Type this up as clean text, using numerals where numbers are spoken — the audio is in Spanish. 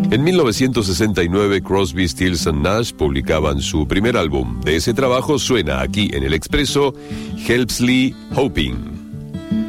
En 1969, Crosby, Stills Nash publicaban su primer álbum. De ese trabajo suena aquí en El Expreso, Helpsley Hoping.